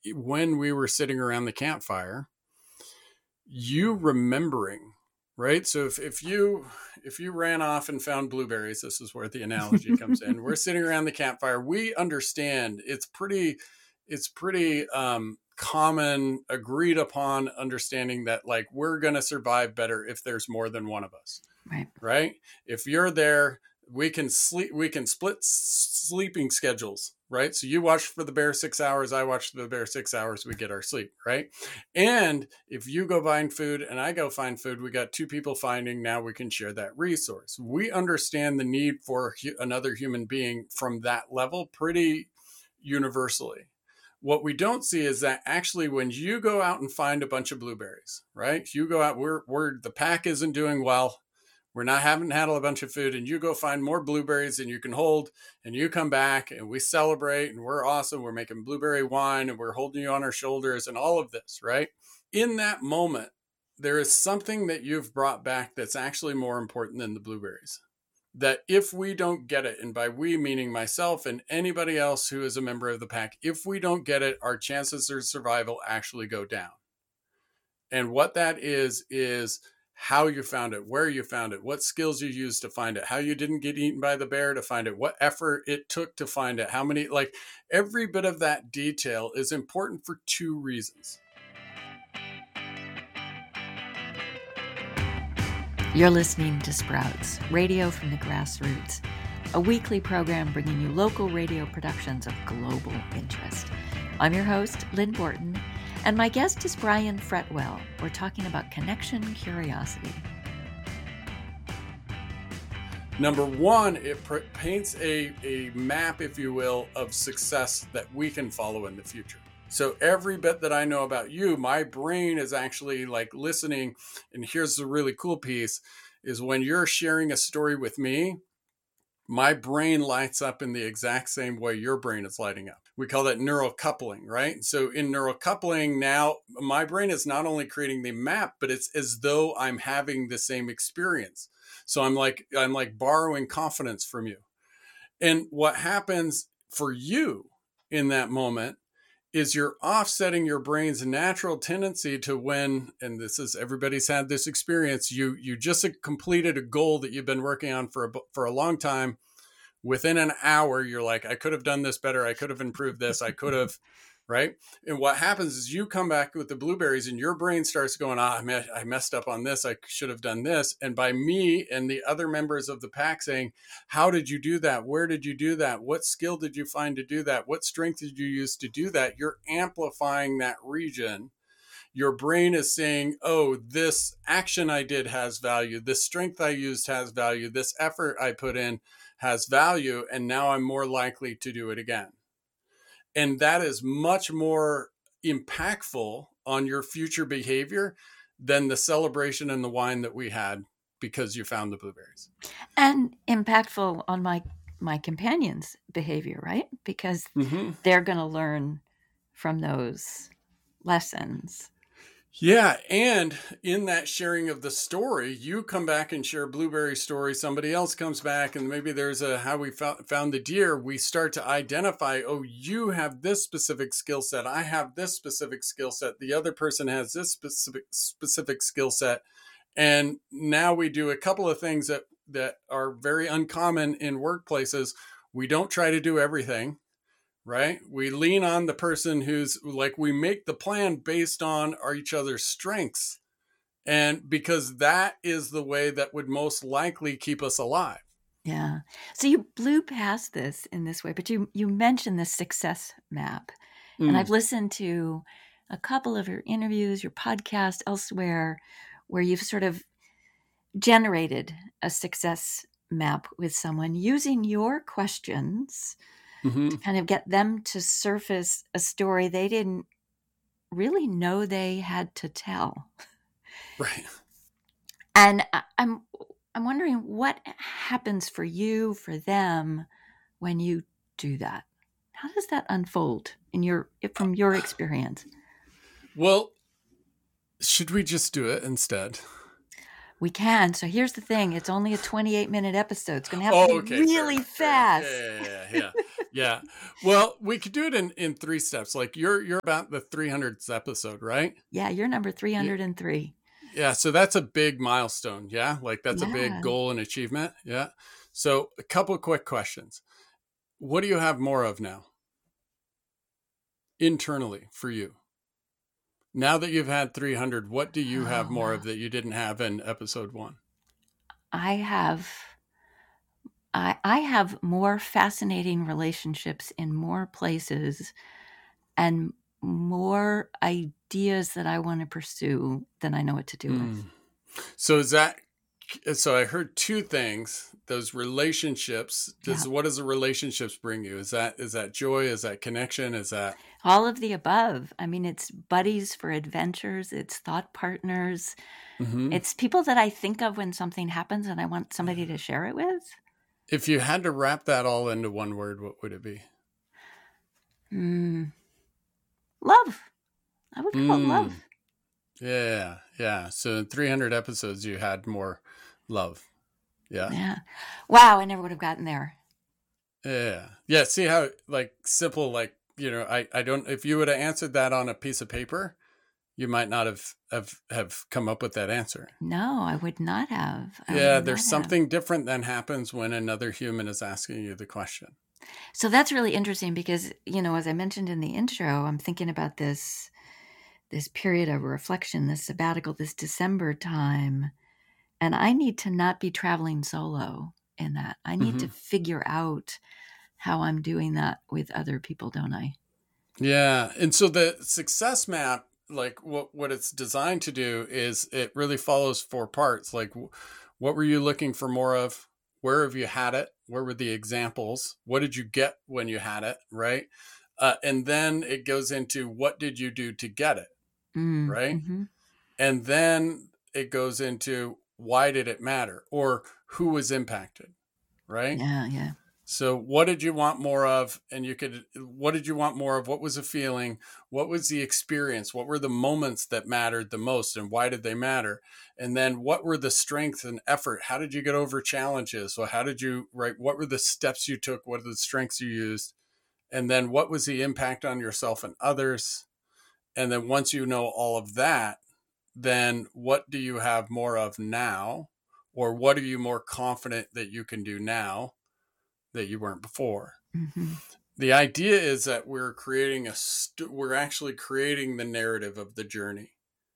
when we were sitting around the campfire, you remembering, right? So if you ran off and found blueberries, this is where the analogy comes in. We're sitting around the campfire. We understand it's pretty common, agreed upon understanding that like we're going to survive better if there's more than one of us. Right? If you're there, we can split sleeping schedules, right? So you watch for the bear 6 hours, I watch for the bear 6 hours, we get our sleep, right? And if you go find food and I go find food, we got two people finding, now we can share that resource. We understand the need for another human being from that level pretty universally. What we don't see is that actually when you go out and find a bunch of blueberries, right? You go out, the pack isn't doing well. Haven't had a bunch of food, and you go find more blueberries than you can hold, and you come back and we celebrate and we're awesome. We're making blueberry wine and we're holding you on our shoulders and all of this, right? In that moment, there is something that you've brought back that's actually more important than the blueberries. That if we don't get it, and by we meaning myself and anybody else who is a member of the pack, if we don't get it, our chances of survival actually go down. And what that is how you found it, where you found it, what skills you used to find it, how you didn't get eaten by the bear to find it, what effort it took to find it, how many, like every bit of that detail is important for two reasons. You're listening to Sprouts, radio from the grassroots, a weekly program bringing you local radio productions of global interest. I'm your host, Lynn Borton, and my guest is Brian Fretwell. We're talking about connection curiosity. Number one, it paints a map, if you will, of success that we can follow in the future. So every bit that I know about you, my brain is actually like listening. And here's the really cool piece is when you're sharing a story with me, my brain lights up in the exact same way your brain is lighting up. We call that neural coupling, right? So in neural coupling, now my brain is not only creating the map, but it's as though I'm having the same experience. So I'm like borrowing confidence from you. And what happens for you in that moment is you're offsetting your brain's natural tendency to when, and this is, everybody's had this experience, you just completed a goal that you've been working on for a long time. Within an hour, you're like, I could have done this better. I could have improved this. I could have, right? And what happens is you come back with the blueberries and your brain starts going, I messed up on this. I should have done this. And by me and the other members of the pack saying, how did you do that? Where did you do that? What skill did you find to do that? What strength did you use to do that? You're amplifying that region. Your brain is saying, oh, this action I did has value. This strength I used has value. This effort I put in has value. And now I'm more likely to do it again. And that is much more impactful on your future behavior than the celebration and the wine that we had because you found the blueberries. And impactful on my companions' behavior, right? Because they're going to learn from those lessons. Yeah. And in that sharing of the story, you come back and share a blueberry story. Somebody else comes back and maybe there's how we found the deer. We start to identify, oh, you have this specific skill set. I have this specific skill set. The other person has this specific skill set. And now we do a couple of things that are very uncommon in workplaces. We don't try to do everything. Right? We lean on the person who's like, we make the plan based on each other's strengths. And because that is the way that would most likely keep us alive. Yeah. So you blew past this in this way, but you mentioned the success map. And I've listened to a couple of your interviews, your podcast elsewhere, where you've sort of generated a success map with someone using your questions to kind of get them to surface a story they didn't really know they had to tell. Right. And I'm wondering what happens for you, for them, when you do that. How does that unfold from your experience? Well, should we just do it instead? We can. So here's the thing. It's only a 28-minute episode. It's going to have to be Okay, really fast. Yeah. Well, we could do it in 3 steps. Like you're about the 300th episode, right? Yeah, you're number 303. Yeah, so that's a big milestone. Yeah, like that's a big Yeah. goal and achievement. Yeah. So a couple of quick questions. What do you have more of now? Internally for you. Now that you've had 300, what do you have more of that you didn't have in episode 1? I have more fascinating relationships in more places and more ideas that I want to pursue than I know what to do with. So I heard 2 things. Those relationships. What does the relationships bring you? Is that joy? Is that connection? Is that all of the above? I mean, it's buddies for adventures. It's thought partners. Mm-hmm. It's people that I think of when something happens and I want somebody to share it with. If you had to wrap that all into one word, what would it be? Love. I would call it love. Yeah. So in 300 episodes, you had more love. Yeah. Wow, I never would have gotten there. Yeah. See how simple, I don't, if you would have answered that on a piece of paper, you might not have come up with that answer. No, I would not have. There's something different than happens when another human is asking you the question. So that's really interesting because, as I mentioned in the intro, I'm thinking about this period of reflection, this sabbatical, this December time. And I need to not be traveling solo in that. I need to figure out how I'm doing that with other people, don't I? Yeah. And so the success map, like what it's designed to do is it really follows 4 parts. Like what were you looking for more of? Where have you had it? Where were the examples? What did you get when you had it? Right. And then it goes into what did you do to get it? Right. Mm-hmm. And then it goes into why did it matter or who was impacted? Right. Yeah. So what did you want more of? And what did you want more of? What was the feeling? What was the experience? What were the moments that mattered the most and why did they matter? And then what were the strengths and effort? How did you get over challenges? So what were the steps you took? What are the strengths you used? And then what was the impact on yourself and others? And then once you know all of that, then what do you have more of now? Or what are you more confident that you can do now that you weren't before? Mm-hmm. The idea is that we're actually creating the narrative of the journey,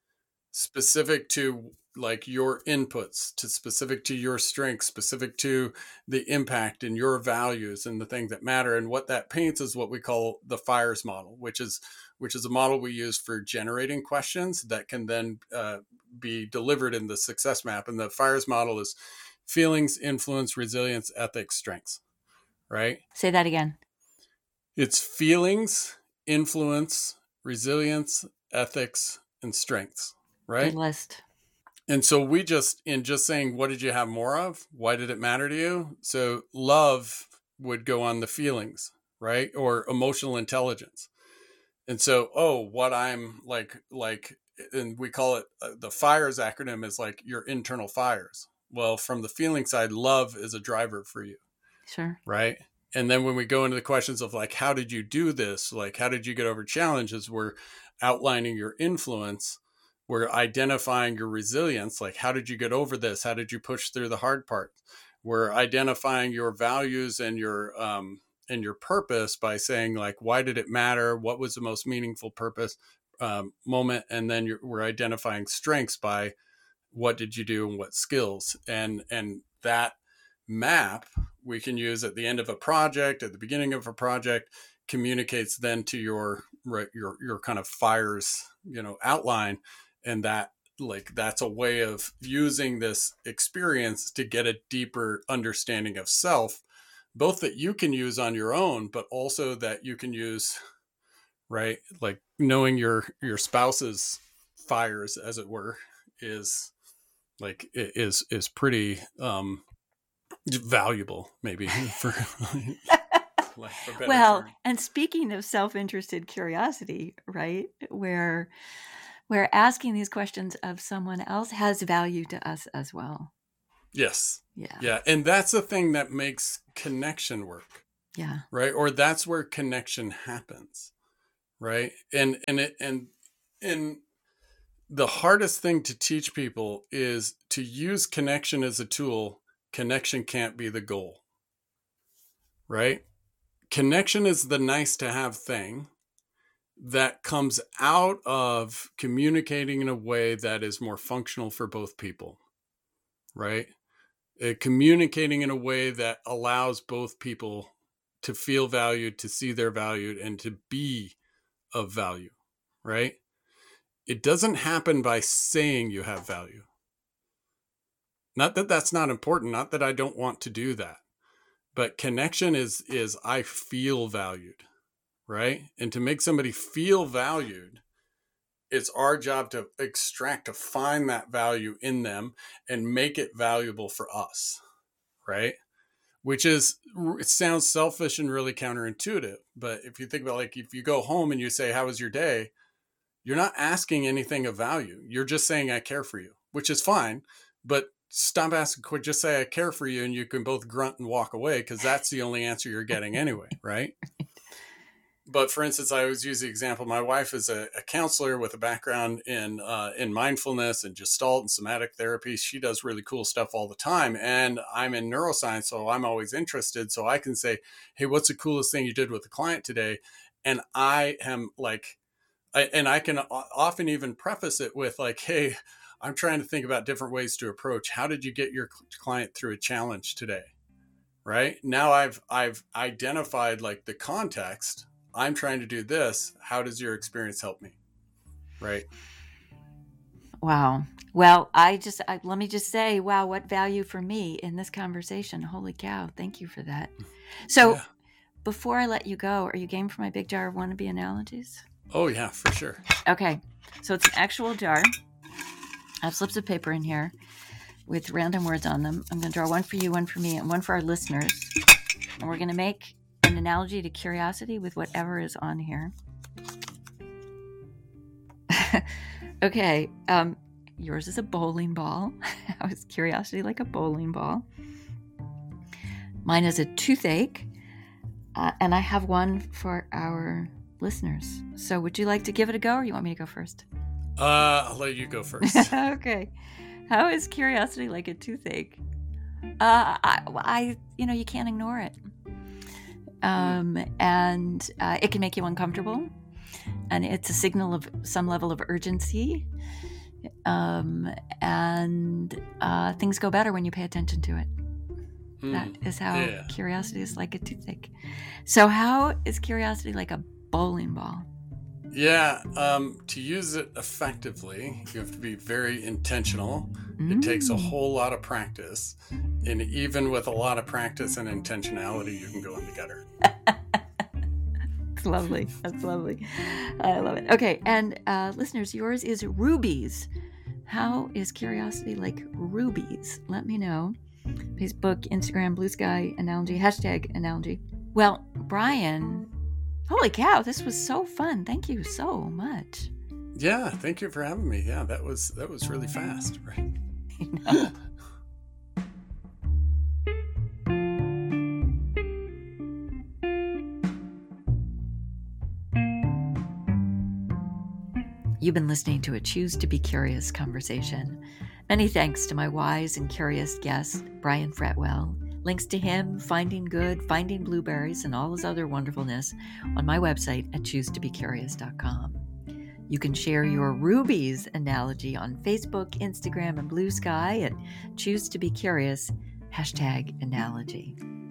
specific to your inputs, specific to your strengths, specific to the impact and your values and the things that matter. And what that paints is what we call the FIRES model, which is a model we use for generating questions that can then be delivered in the success map. And the FIRES model is feelings, influence, resilience, ethics, strengths. Right? Say that again. It's feelings, influence, resilience, ethics, and strengths. Right? Good list. And so in just saying, what did you have more of? Why did it matter to you? So love would go on the feelings, right? Or emotional intelligence. And so, what I'm like, and we call it the FIRES acronym is like your internal fires. Well, from the feeling side, love is a driver for you. Sure. Right. And then when we go into the questions of how did you do this? How did you get over challenges? We're outlining your influence. We're identifying your resilience. How did you get over this? How did you push through the hard part? We're identifying your values and your purpose by saying why did it matter? What was the most meaningful purpose moment? And then we're identifying strengths by what did you do and what skills, and that map we can use at the end of a project, at the beginning of a project, communicates then to your kind of FIRES, outline. And that's a way of using this experience to get a deeper understanding of self, both that you can use on your own, but also that you can use, right? Knowing your spouse's FIRES, as it were, is pretty valuable, maybe for well term. And speaking of self-interested curiosity, right, where where asking these questions of someone else has value to us as well. Yes. Yeah. Yeah. And that's the thing that makes connection work. Yeah. Right. Or that's where connection happens. Right. And the hardest thing to teach people is to use connection as a tool. Connection can't be the goal. Right. Connection is the nice to have thing that comes out of communicating in a way that is more functional for both people. Right. Communicating in a way that allows both people to feel valued, to see they're valued, and to be of value, right? It doesn't happen by saying you have value. Not that that's not important, not that I don't want to do that, but connection is I feel valued, right? And to make somebody feel valued, it's our job to extract, to find that value in them and make it valuable for us, right? Which is, it sounds selfish and really counterintuitive. But if you think about, like, if you go home and you say, how was your day? You're not asking anything of value. You're just saying, I care for you, which is fine. But stop asking, just say, I care for you. And you can both grunt and walk away, because that's the only answer you're getting anyway, right? But for instance, I always use the example, my wife is a counselor with a background in mindfulness and Gestalt and somatic therapy. She does really cool stuff all the time. And I'm in neuroscience, so I'm always interested. So I can say, hey, what's the coolest thing you did with a client today? And I am like, I can often even preface it with like, hey, I'm trying to think about different ways to approach. How did you get your client through a challenge today? Right now, I've identified like the context. I'm trying to do this. How does your experience help me? Right. Wow. Well, let me just say, wow, what value for me in this conversation. Holy cow. Thank you for that. So before I let you go, are you game for my big jar of wannabe analogies? Oh yeah, for sure. Okay. So it's an actual jar. I have slips of paper in here with random words on them. I'm going to draw one for you, one for me, and one for our listeners. And we're going to make an analogy to curiosity with whatever is on here. Okay. Yours is a bowling ball. How is curiosity like a bowling ball? Mine is a toothache. And I have one for our listeners. So would you like to give it a go, or you want me to go first? I'll let you go first. Okay. How is curiosity like a toothache? You can't ignore it. And it can make you uncomfortable, and it's a signal of some level of urgency. And things go better when you pay attention to it. That is how curiosity is like a toothache. So how is curiosity like a bowling ball? Yeah. To use it effectively, you have to be very intentional. It takes a whole lot of practice. And even with a lot of practice and intentionality, you can go in together. It's lovely. That's lovely. I love it. Okay. And listeners, yours is rubies. How is curiosity like rubies? Let me know. Facebook, Instagram, Blue Sky Analogy, #analogy. Well, Brian, holy cow, this was so fun. Thank you so much. Yeah, thank you for having me. Yeah, that was really fast, right? You've been listening to a Choose to Be Curious conversation. Many thanks to my wise and curious guest, Brian Fretwell. Links to him, Finding Good, Finding Blueberries, and all his other wonderfulness on my website at choosetobecurious.com. You can share your rubies analogy on Facebook, Instagram, and Blue Sky at Choose to Be Curious, #analogy.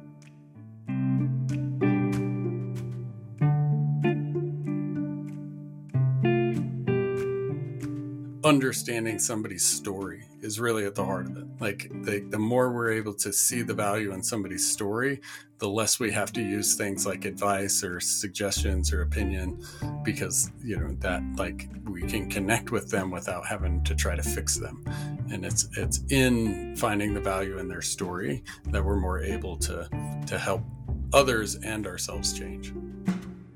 Understanding somebody's story is really at the heart of it. Like the more we're able to see the value in somebody's story, the less we have to use things like advice or suggestions or opinion, because that like we can connect with them without having to try to fix them. And it's in finding the value in their story that we're more able to help others and ourselves change.